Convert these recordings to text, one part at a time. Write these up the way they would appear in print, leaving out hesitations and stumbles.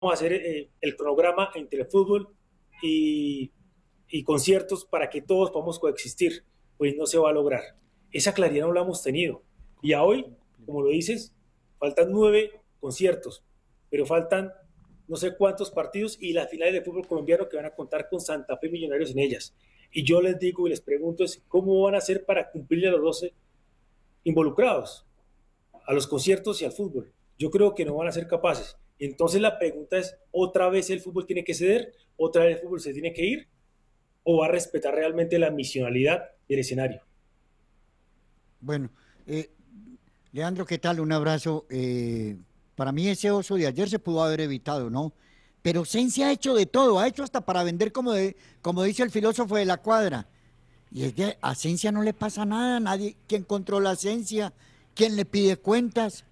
a hacer el cronograma entre fútbol y, y conciertos para que todos podamos coexistir, pues no se va a lograr. Esa claridad no la hemos tenido. Y a hoy, como lo dices, faltan 9 conciertos, pero faltan no sé cuántos partidos y las finales de fútbol colombiano que van a contar con Santa Fe Millonarios en ellas. Y yo les digo y les pregunto es cómo van a hacer para cumplir a los 12 involucrados, a los conciertos y al fútbol. Yo creo que no van a ser capaces. Entonces la pregunta es, ¿otra vez el fútbol tiene que ceder? ¿Otra vez el fútbol se tiene que ir? ¿O va a respetar realmente la misionalidad del escenario? Bueno, eh, Leandro, ¿qué tal? Un abrazo. Para mí ese oso de ayer se pudo haber evitado, ¿no? Pero Sensi ha hecho de todo, ha hecho hasta para vender como dice el filósofo de la cuadra. Y es que a Cencia no le pasa nada, nadie, ¿quién controla a Cencia? ¿Quién le pide cuentas?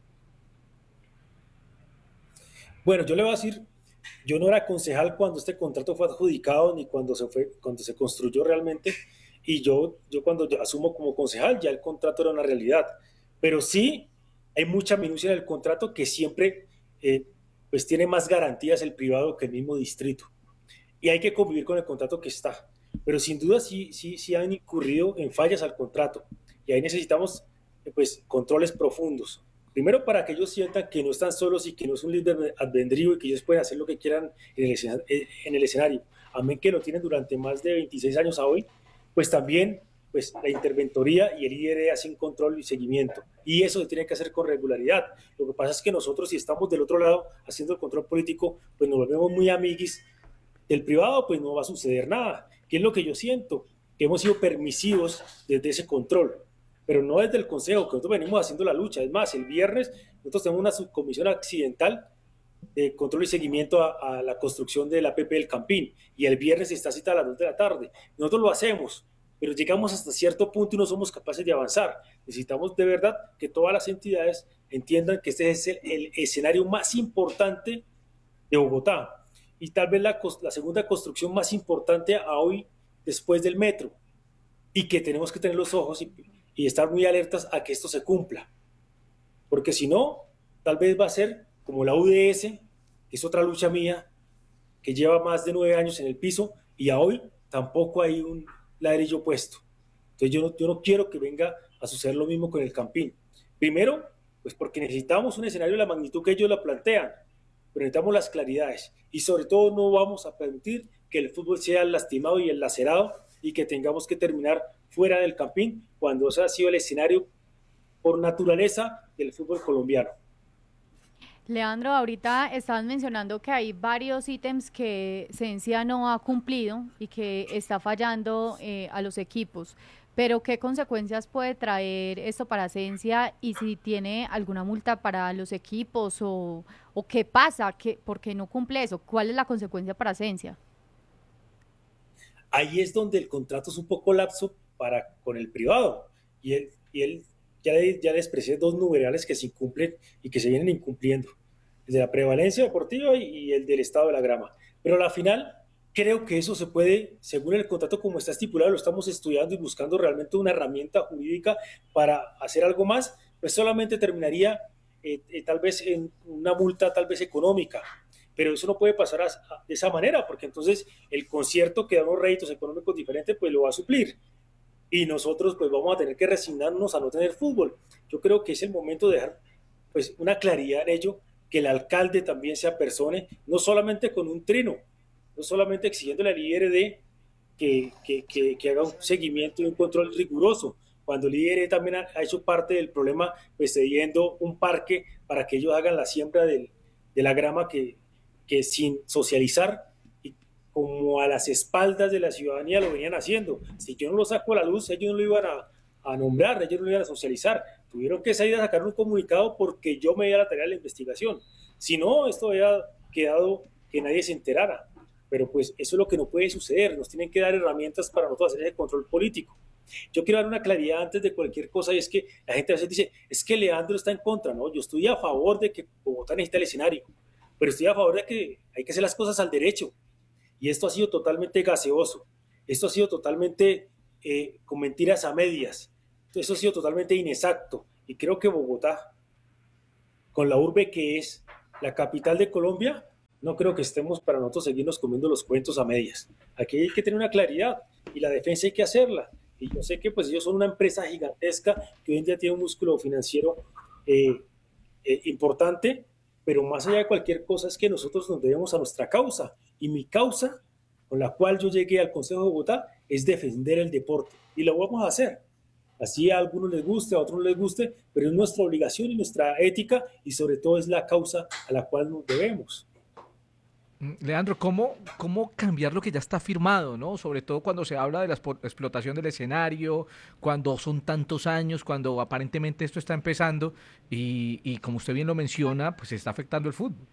Bueno, yo le voy a decir, yo no era concejal cuando este contrato fue adjudicado ni cuando se construyó realmente. Y yo cuando asumo como concejal ya el contrato era una realidad. Pero sí hay mucha minucia en el contrato que siempre pues tiene más garantías el privado que el mismo distrito. Y hay que convivir con el contrato que está. Pero sin duda sí han incurrido en fallas al contrato. Y ahí necesitamos pues controles profundos. Primero para que ellos sientan que no están solos y que no es un líder albedrío y que ellos pueden hacer lo que quieran en el escenario. Amén que lo tienen durante más de 26 años a hoy, pues también pues la interventoría y el IDR hacen control y seguimiento. Y eso se tiene que hacer con regularidad. Lo que pasa es que nosotros, si estamos del otro lado haciendo el control político, pues nos volvemos muy amiguis del privado, pues no va a suceder nada. ¿Qué es lo que yo siento? Que hemos sido permisivos desde ese control, pero no desde el Consejo, que nosotros venimos haciendo la lucha. Es más, el viernes nosotros tenemos una subcomisión accidental de control y seguimiento a la construcción de la PP del Campín, y el viernes está cita a las 2 de la tarde. Nosotros lo hacemos, pero llegamos hasta cierto punto y no somos capaces de avanzar. Necesitamos de verdad que todas las entidades entiendan que este es el escenario más importante de Bogotá y tal vez la segunda construcción más importante a hoy después del metro, y que tenemos que tener los ojos y estar muy alertas a que esto se cumpla, porque si no, tal vez va a ser como la UDS, que es otra lucha mía, que lleva más de 9 años en el piso y a hoy tampoco hay un ladrillo puesto. Entonces yo no quiero que venga a suceder lo mismo con el Campín. Primero, pues porque necesitamos un escenario de la magnitud que ellos la plantean, pero necesitamos las claridades y sobre todo no vamos a permitir que el fútbol sea lastimado y lacerado y que tengamos que terminar fuera del Campín cuando ese ha sido el escenario por naturaleza del fútbol colombiano. Leandro, ahorita estabas mencionando que hay varios ítems que Cencia no ha cumplido y que está fallando a los equipos, pero ¿qué consecuencias puede traer esto para Cencia y si tiene alguna multa para los equipos o qué pasa, por qué no cumple eso? ¿Cuál es la consecuencia para Cencia? Ahí es donde el contrato es un poco lapso con el privado. Y él ya le expresé dos numerales que se incumplen y que se vienen incumpliendo: el de la prevalencia deportiva y el del estado de la grama. Pero a la final, creo que eso se puede, según el contrato como está estipulado, lo estamos estudiando y buscando realmente una herramienta jurídica para hacer algo más, pues solamente terminaría tal vez en una multa tal vez económica, pero eso no puede pasar de esa manera, porque entonces el concierto que da unos réditos económicos diferentes, pues lo va a suplir. Y nosotros pues vamos a tener que resignarnos a no tener fútbol. Yo creo que es el momento de dejar pues una claridad en ello, que el alcalde también se apersone, no solamente con un trino, no solamente exigiéndole al IRD que haga un seguimiento y un control riguroso, cuando el IRD también ha hecho parte del problema, pues cediendo un parque para que ellos hagan la siembra de la grama que sin socializar y como a las espaldas de la ciudadanía lo venían haciendo. Si yo no lo saco a la luz, ellos no lo iban a nombrar, ellos no lo iban a socializar. Tuvieron que salir a sacar un comunicado porque yo me di a la tarea de la investigación. Si no, esto había quedado que nadie se enterara. Pero pues eso es lo que no puede suceder. Nos tienen que dar herramientas para nosotros hacer ese control político. Yo quiero dar una claridad antes de cualquier cosa, y es que la gente a veces dice, es que Leandro está en contra, ¿no? Yo estoy a favor de que Bogotá necesita el escenario, pero estoy a favor de que hay que hacer las cosas al derecho. Y esto ha sido totalmente gaseoso. Esto ha sido totalmente con mentiras a medias. Esto ha sido totalmente inexacto. Y creo que Bogotá, con la urbe que es la capital de Colombia, No creo que estemos para nosotros seguirnos comiendo los cuentos a medias. Aquí hay que tener una claridad y la defensa hay que hacerla. Y yo sé que pues ellos son una empresa gigantesca que hoy en día tiene un músculo financiero eh, importante, pero más allá de cualquier cosa es que nosotros nos debemos a nuestra causa. Y mi causa, con la cual yo llegué al Consejo de Bogotá, es defender el deporte. Y lo vamos a hacer. Así a algunos les guste, a otros no les guste, pero es nuestra obligación y nuestra ética y sobre todo es la causa a la cual nos debemos. Leandro, ¿cómo cambiar lo que ya está firmado, ¿no? Sobre todo cuando se habla de la explotación del escenario, cuando son tantos años, cuando aparentemente esto está empezando y como usted bien lo menciona, pues está afectando el fútbol.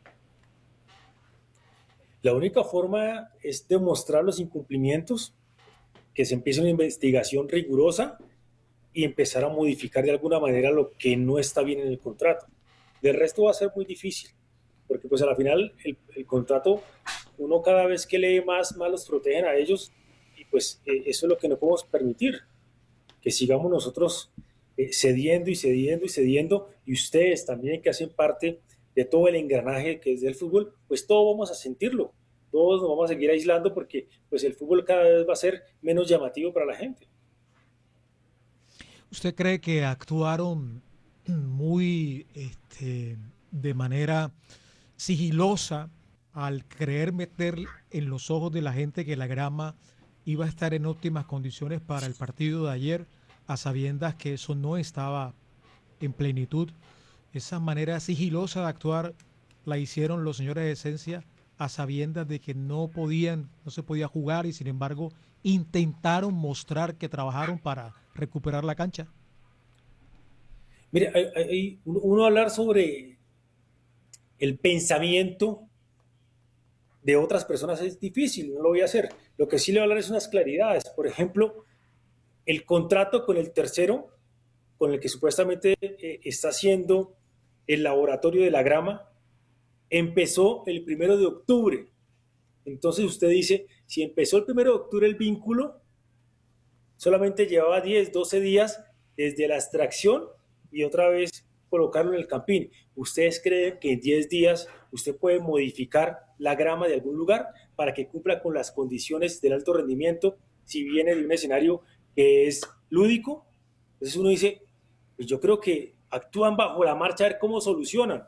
La única forma es demostrar los incumplimientos, que se empiece una investigación rigurosa y empezar a modificar de alguna manera lo que no está bien en el contrato. Del resto va a ser muy difícil, porque pues a la final el contrato, uno cada vez que lee más los protegen a ellos y pues eso es lo que no podemos permitir, que sigamos nosotros cediendo y cediendo y cediendo y ustedes también que hacen parte de todo el engranaje que es del fútbol, pues todos vamos a sentirlo, todos nos vamos a seguir aislando porque pues el fútbol cada vez va a ser menos llamativo para la gente. ¿Usted cree que actuaron muy de manera sigilosa al creer meter en los ojos de la gente que la grama iba a estar en óptimas condiciones para el partido de ayer, a sabiendas que eso no estaba en plenitud? Esa manera sigilosa de actuar la hicieron los señores de Esencia a sabiendas de que no se podía jugar y sin embargo intentaron mostrar que trabajaron para recuperar la cancha. Mire, uno hablar sobre el pensamiento de otras personas es difícil, no lo voy a hacer. Lo que sí le voy a hablar es unas claridades. Por ejemplo, el contrato con el tercero, con el que supuestamente está haciendo el laboratorio de la grama, empezó el 1 de octubre. Entonces usted dice, si empezó el 1 de octubre el vínculo, solamente llevaba 10, 12 días desde la extracción y otra vez colocarlo en el campín. ¿Ustedes creen que en 10 días usted puede modificar la grama de algún lugar para que cumpla con las condiciones del alto rendimiento si viene de un escenario que es lúdico? Entonces uno dice, pues yo creo que actúan bajo la marcha a ver cómo solucionan.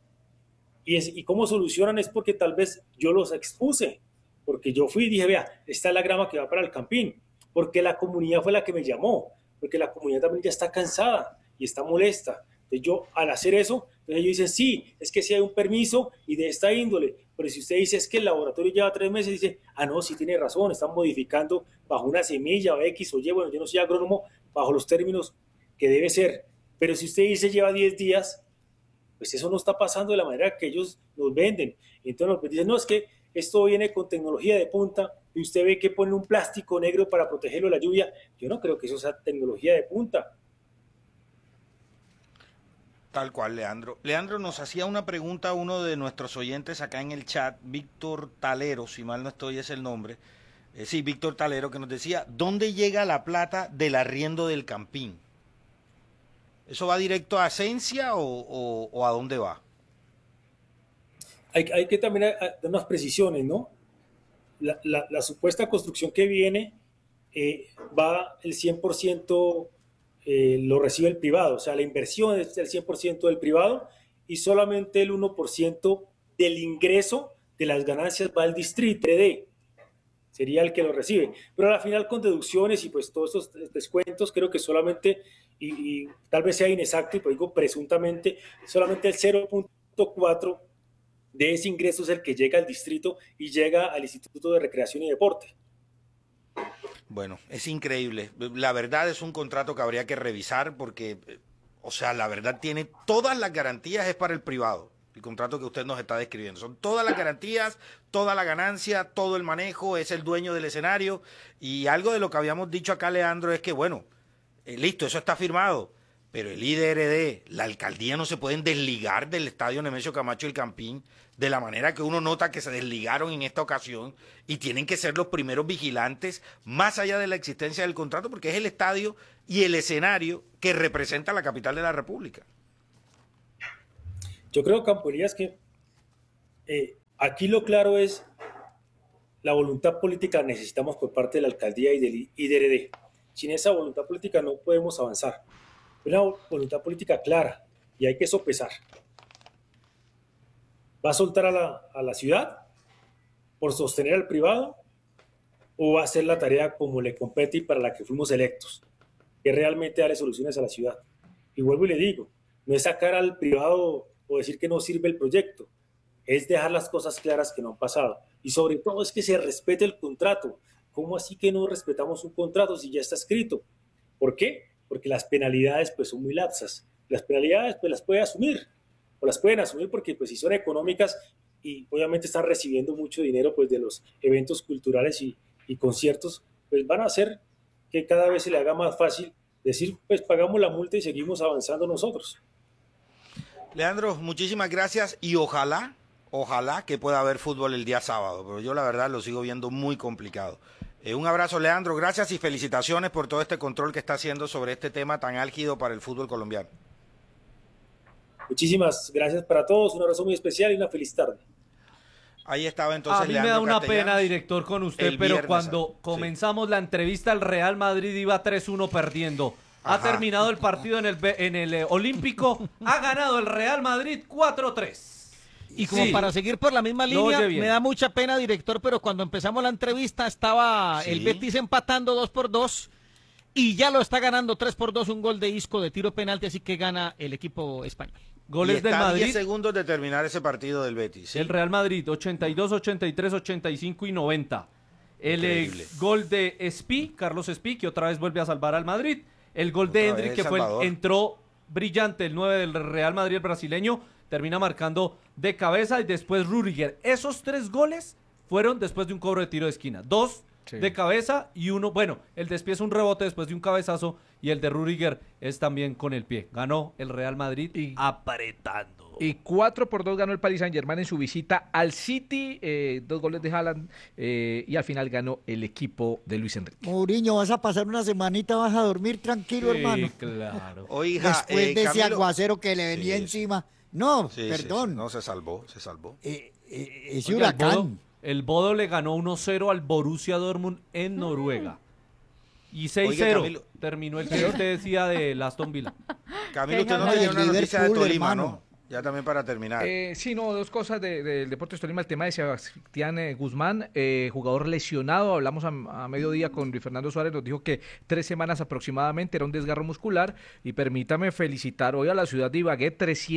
Y cómo solucionan es porque tal vez yo los expuse, porque yo fui y dije, vea, esta es la grama que va para el campín, porque la comunidad fue la que me llamó, porque la comunidad también ya está cansada y está molesta. Entonces yo al hacer eso, entonces ellos dicen, sí, es que sí hay un permiso y de esta índole, pero si usted dice es que el laboratorio lleva 3 meses, dice, ah, no, sí tiene razón, están modificando bajo una semilla o X o Y, bueno, yo no soy agrónomo, bajo los términos que debe ser. Pero si usted dice lleva 10 días, pues eso no está pasando de la manera que ellos nos venden. Entonces nos dicen, no, es que esto viene con tecnología de punta y usted ve que ponen un plástico negro para protegerlo de la lluvia. Yo no creo que eso sea tecnología de punta. Tal cual, Leandro. Leandro, nos hacía una pregunta uno de nuestros oyentes acá en el chat, Víctor Talero, si mal no estoy es el nombre. Sí, Víctor Talero, que nos decía, ¿dónde llega la plata del arriendo del campín? ¿Eso va directo a Esencia o a dónde va? Hay que también dar unas precisiones, ¿no? La supuesta construcción que viene va el 100% lo recibe el privado, o sea, la inversión es el 100% del privado y solamente el 1% del ingreso de las ganancias va al distrito de sería el que lo recibe. Pero al final con deducciones y pues todos estos descuentos creo que solamente, y tal vez sea inexacto, y pues digo presuntamente, solamente el 0.4 de ese ingreso es el que llega al distrito y llega al Instituto de Recreación y Deporte. Bueno, es increíble. La verdad es un contrato que habría que revisar porque, o sea, la verdad tiene todas las garantías, es para el privado. El contrato que usted nos está describiendo. Son todas las garantías, toda la ganancia, todo el manejo, es el dueño del escenario. Y algo de lo que habíamos dicho acá, Leandro, es que, bueno, listo, eso está firmado, pero el IDRD, la alcaldía no se pueden desligar del estadio Nemesio Camacho y el Campín de la manera que uno nota que se desligaron en esta ocasión y tienen que ser los primeros vigilantes más allá de la existencia del contrato porque es el estadio y el escenario que representa la capital de la República. Yo creo, Campo Elías, que Aquí lo claro es la voluntad política que necesitamos por parte de la alcaldía y del IDRD. Sin esa voluntad política no podemos avanzar. Una voluntad política clara y hay que sopesar. ¿Va a soltar a la ciudad por sostener al privado o va a hacer la tarea como le compete y para la que fuimos electos, que realmente darle soluciones a la ciudad? Y vuelvo y le digo, no es sacar al privado o decir que no sirve el proyecto, es dejar las cosas claras que no han pasado. Y sobre todo es que se respete el contrato. ¿Cómo así que no respetamos un contrato si ya está escrito? ¿Por qué? Porque las penalidades pues son muy laxas. Las penalidades pues las puede asumir, o las pueden asumir porque pues si son económicas y obviamente están recibiendo mucho dinero pues de los eventos culturales y conciertos, pues van a hacer que cada vez se le haga más fácil decir pues pagamos la multa y seguimos avanzando nosotros. Leandro, muchísimas gracias y ojalá que pueda haber fútbol el día sábado, pero yo la verdad lo sigo viendo muy complicado. Un abrazo, Leandro, gracias y felicitaciones por todo este control que está haciendo sobre este tema tan álgido para el fútbol colombiano. Muchísimas gracias para todos, un abrazo muy especial y una feliz tarde. Ahí estaba entonces a mí Leandro me da una Castellanos, pena, director, con usted, pero cuando comenzamos la entrevista, el Real Madrid iba 3-1 perdiendo. Ha terminado el partido en el Olímpico, ha ganado el Real Madrid 4-3. Y como para seguir por la misma línea, me da mucha pena, director, pero cuando empezamos la entrevista estaba el Betis empatando 2-2 y ya lo está ganando 3-2, un gol de Isco de tiro penalti, así que gana el equipo español. Goles del Madrid. 10 segundos de terminar ese partido del Betis. ¿Sí? El Real Madrid, 82, 83, 85 y 90. El gol de Espí, Carlos Espí, que otra vez vuelve a salvar al Madrid. El gol de Endrick, que entró brillante, el 9 del Real Madrid, el brasileño, termina marcando de cabeza y después Rüdiger. Esos 3 goles fueron después de un cobro de tiro de esquina. 2 de cabeza y 1, bueno, el de Espí es un rebote después de un cabezazo y el de Rüdiger es también con el pie. Ganó el Real Madrid apretando. Y 4-2 ganó el Paris Saint-Germain en su visita al City, 2 goles de Haaland y al final ganó el equipo de Luis Enrique. Mourinho, vas a pasar una semanita, vas a dormir tranquilo, hermano. Claro. Oiga, después de ese aguacero que le venía encima. No, perdón. Sí. No, se salvó. Ese huracán. El Bodo le ganó 1-0 al Borussia Dortmund en Noruega. Y 6-0 terminó el que usted decía de Aston Villa. Camilo, usted no tenía una noticia de Tolima, hermano, ¿no? Ya también para terminar. Sí, no, 2 cosas del Deportes Tolima. El tema de Sebastián Guzmán, jugador lesionado. Hablamos a mediodía con Luis Fernando Suárez, nos dijo que 3 semanas aproximadamente, era un desgarro muscular. Y permítame felicitar hoy a la ciudad de Ibagué,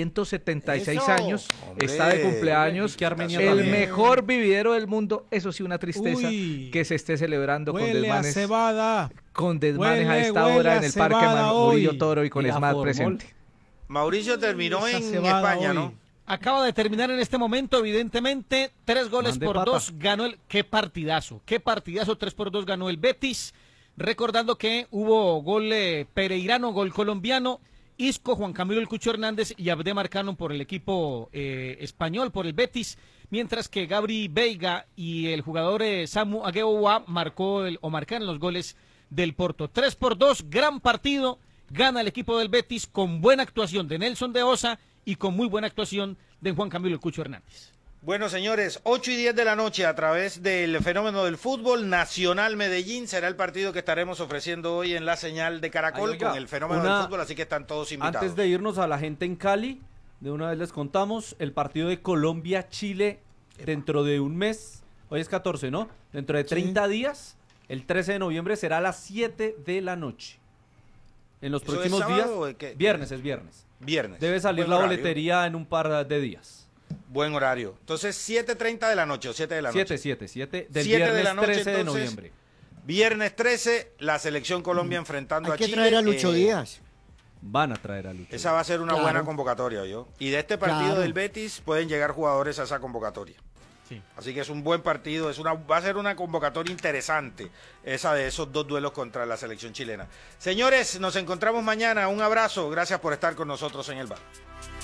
376 años. Hombre, está de cumpleaños. El mejor vividero del mundo. Eso sí, una tristeza que se esté celebrando con desmanes. Con desmanes a esta hora en el Parque Murillo Toro y con ESMAD presente. Mauricio terminó en España, ¿no? Acaba de terminar en este momento, evidentemente, 3-2 ganó el... ¡Qué partidazo! 3-2 ganó el Betis. Recordando que hubo gol pereirano, gol colombiano, Isco, Juan Camilo El Cucho Hernández y Abde marcaron por el equipo español, por el Betis, mientras que Gabri Veiga y el jugador Samu Agueoa marcaron los goles del Porto. 3-2, gran partido. Gana el equipo del Betis con buena actuación de Nelson de Osa y con muy buena actuación de Juan Camilo El Cucho Hernández. Bueno, señores, 8:10 de la noche a través del fenómeno del fútbol, Nacional Medellín será el partido que estaremos ofreciendo hoy en la señal de Caracol con el fenómeno del fútbol, así que están todos invitados. Antes de irnos a la gente en Cali, de una vez les contamos el partido de Colombia-Chile dentro de un mes, hoy es 14, ¿no? Dentro de 30 días, el 13 de noviembre será a las 7 de la noche. En los próximos días, viernes. Viernes. Debe salir la boletería en un par de días. Buen horario. Entonces, 7:30 de la noche o 7 de la noche. 7 del viernes de la noche, 13 de noviembre. Viernes 13, la selección Colombia enfrentando a Chile. Hay que traer a Lucho Díaz. Van a traer a Lucho. Esa va a ser una buena convocatoria, yo. Y de este partido del Betis pueden llegar jugadores a esa convocatoria. Sí. Así que es un buen partido, va a ser una convocatoria interesante, esa de esos 2 duelos contra la selección chilena. Señores, nos encontramos mañana, un abrazo, gracias por estar con nosotros en el bar.